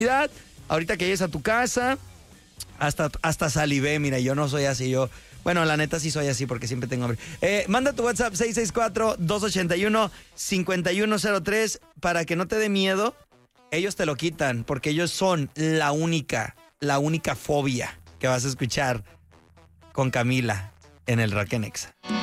ahorita que llegues a tu casa, hasta salivé, mira, yo no soy así, bueno, la neta sí soy así porque siempre tengo hambre. Manda tu WhatsApp 664-281-5103 para que no te dé miedo. Ellos te lo quitan porque ellos son la única fobia que vas a escuchar con Camila en el Rock en Exa.